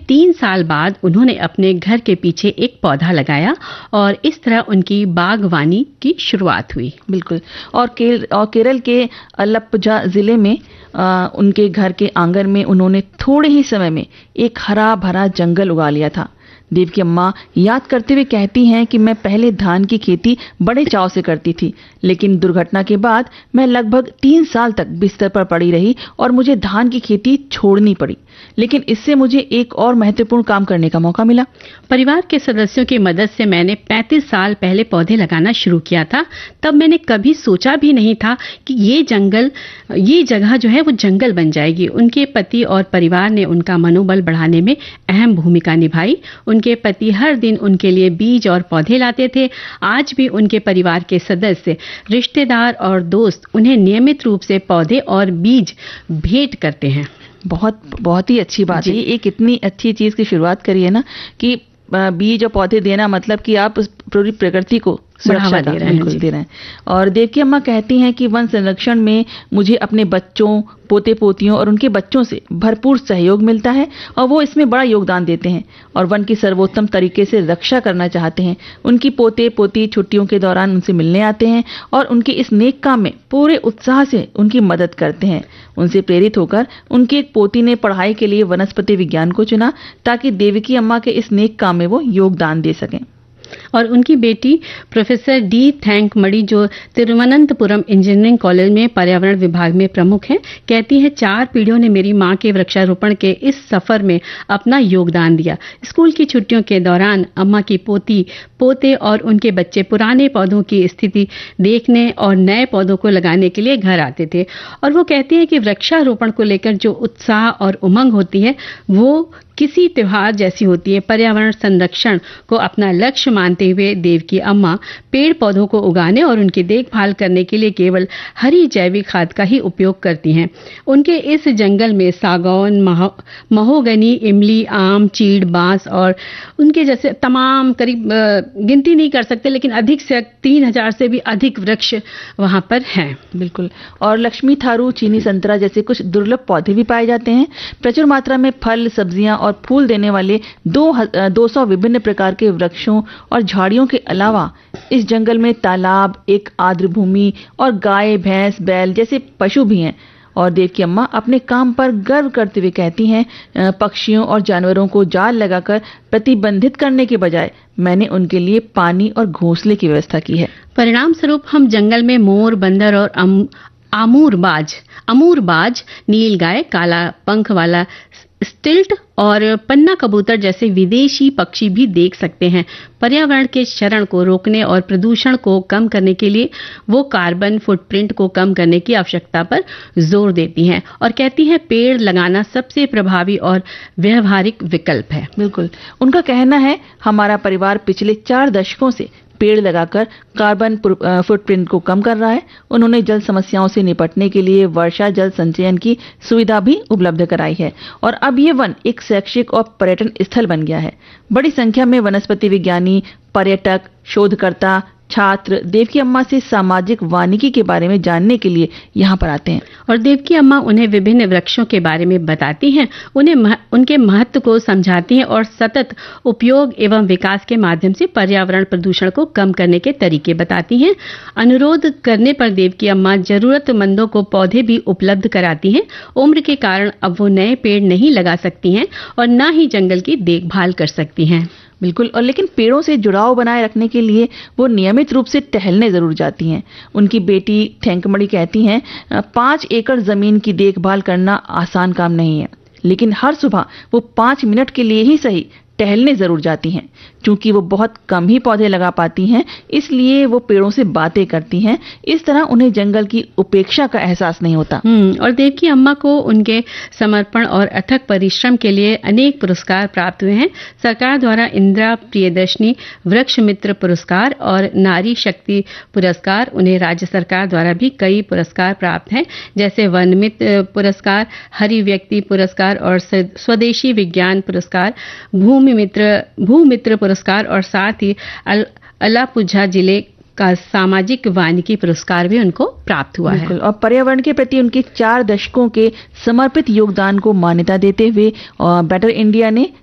3 साल बाद उन्होंने अपने घर के पीछे एक पौधा लगाया और इस तरह उनकी बागवानी की शुरुआत हुई। बिल्कुल। और केरल के अलप्पुझा जिले में उनके घर के आंगन में उन्होंने थोड़े ही समय में एक हरा भरा जंगल उगा लिया था। देवकी अम्मा याद करते हुए कहती हैं कि मैं पहले धान की खेती बड़े चाव से करती थी, लेकिन दुर्घटना के बाद मैं लगभग 3 साल तक बिस्तर पर पड़ी रही और मुझे धान की खेती छोड़नी पड़ी। लेकिन इससे मुझे एक और महत्वपूर्ण काम करने का मौका मिला। परिवार के सदस्यों की मदद से मैंने 35 साल पहले पौधे लगाना शुरू किया था। तब मैंने कभी सोचा भी नहीं था कि ये जगह जो है वो जंगल बन जाएगी। उनके पति और परिवार ने उनका मनोबल बढ़ाने में अहम भूमिका निभाई। उनके पति हर दिन उनके लिए बीज और पौधे लाते थे। आज भी उनके परिवार के सदस्य, रिश्तेदार और दोस्त उन्हें नियमित रूप से पौधे और बीज भेंट करते हैं। बहुत ही अच्छी बात है। एक इतनी अच्छी चीज की शुरुआत करी है ना कि बीज और पौधे देना, मतलब कि आप पूरी प्रकृति को सुरक्षा दे रहे हैं। और देवकी अम्मा कहती हैं कि वन संरक्षण में मुझे अपने बच्चों, पोते पोतियों और उनके बच्चों से भरपूर सहयोग मिलता है और वो इसमें बड़ा योगदान देते हैं और वन की सर्वोत्तम तरीके से रक्षा करना चाहते हैं। उनकी पोते पोती छुट्टियों के दौरान उनसे मिलने आते हैं और उनके इस नेक काम में पूरे उत्साह से उनकी मदद करते हैं। उनसे प्रेरित होकर उनकी एक पोती ने पढ़ाई के लिए वनस्पति विज्ञान को चुना ताकि देवकी अम्मा के इस नेक काम में वो योगदान दे सकें। और उनकी बेटी प्रोफेसर डी थैंकमणि, जो तिरुवनंतपुरम इंजीनियरिंग कॉलेज में पर्यावरण विभाग में प्रमुख हैं, कहती हैं 4 पीढ़ियों ने मेरी मां के वृक्षारोपण के इस सफर में अपना योगदान दिया। स्कूल की छुट्टियों के दौरान अम्मा की पोती, पोते और उनके बच्चे पुराने पौधों की स्थिति देखने और नए पौधों को लगाने के लिए घर आते थे। और वो कहती हैं कि वृक्षारोपण को लेकर जो उत्साह और उमंग होती है वो किसी त्योहार जैसी होती है। पर्यावरण संरक्षण को अपना लक्ष्य मानते हुए देवकी अम्मा पेड़ पौधों को उगाने और उनकी देखभाल करने के लिए केवल हरी जैविक खाद का ही उपयोग करती हैं। उनके इस जंगल में सागौन, महोगनी, इमली, आम, चीड़, बांस और उनके जैसे तमाम करीब गिनती नहीं कर सकते, लेकिन अधिक से 3000 से भी अधिक वृक्ष वहां पर हैं। बिल्कुल। और लक्ष्मी थारू, चीनी संतरा जैसे कुछ दुर्लभ पौधे भी पाए जाते हैं। प्रचुर मात्रा में फल, सब्जियां और फूल देने वाले 200 विभिन्न प्रकार के वृक्षों और झाड़ियों के अलावा इस जंगल में तालाब, एक आर्द्र भूमि और गाय, भैंस, बैल जैसे पशु भी हैं। और देवकी अम्मा अपने काम पर गर्व करते हुए कहती हैं, पक्षियों और जानवरों को जाल लगाकर प्रतिबंधित करने के बजाय मैंने उनके लिए पानी और घोंसले की व्यवस्था की है। परिणाम स्वरूप हम जंगल में मोर, बंदर और अमूरबाज, नीलगाय, काला पंख वाला स्टिल्ट और पन्ना कबूतर जैसे विदेशी पक्षी भी देख सकते हैं। पर्यावरण के क्षरण को रोकने और प्रदूषण को कम करने के लिए वो कार्बन फुटप्रिंट को कम करने की आवश्यकता पर जोर देती हैं और कहती हैं पेड़ लगाना सबसे प्रभावी और व्यवहारिक विकल्प है। बिल्कुल। उनका कहना है, हमारा परिवार पिछले 4 दशकों से पेड़ लगाकर कार्बन फुटप्रिंट को कम कर रहा है। उन्होंने जल समस्याओं से निपटने के लिए वर्षा जल संचयन की सुविधा भी उपलब्ध कराई है और अब ये वन एक शैक्षिक और पर्यटन स्थल बन गया है। बड़ी संख्या में वनस्पति विज्ञानी, पर्यटक, शोधकर्ता, छात्र देवकी अम्मा से सामाजिक वानिकी के बारे में जानने के लिए यहाँ पर आते हैं और देवकी अम्मा उन्हें विभिन्न वृक्षों के बारे में बताती हैं, उन्हें उनके महत्व को समझाती हैं और सतत उपयोग एवं विकास के माध्यम से पर्यावरण प्रदूषण को कम करने के तरीके बताती हैं। अनुरोध करने पर देवकी अम्मा जरूरतमंदों को पौधे भी उपलब्ध कराती हैं। उम्र के कारण अब वो नए पेड़ नहीं लगा सकती हैं और न ही जंगल की देखभाल कर सकती हैं। बिल्कुल। और लेकिन पेड़ों से जुड़ाव बनाए रखने के लिए वो नियमित रूप से टहलने जरूर जाती हैं। उनकी बेटी थैंकमणि कहती हैं, 5 एकड़ जमीन की देखभाल करना आसान काम नहीं है, लेकिन हर सुबह वो 5 मिनट के लिए ही सही टहलने जरूर जाती हैं। क्योंकि वो बहुत कम ही पौधे लगा पाती हैं, इसलिए वो पेड़ों से बातें करती हैं। इस तरह उन्हें जंगल की उपेक्षा का एहसास नहीं होता। और देवकी अम्मा को उनके समर्पण और अथक परिश्रम के लिए अनेक पुरस्कार प्राप्त हुए हैं। सरकार द्वारा इंदिरा प्रियदर्शनी वृक्ष मित्र पुरस्कार और नारी शक्ति पुरस्कार, उन्हें राज्य सरकार द्वारा भी कई पुरस्कार प्राप्त हैं, जैसे वन मित्र पुरस्कार, हरि व्यक्ति पुरस्कार और स्वदेशी विज्ञान पुरस्कार, भूमित्र पुरस्कार और साथ ही अलप्पुझा जिले का सामाजिक वानिकी पुरस्कार भी उनको प्राप्त हुआ है। और पर्यावरण के प्रति उनके 4 दशकों के समर्पित योगदान को मान्यता देते हुए बेटर इंडिया ने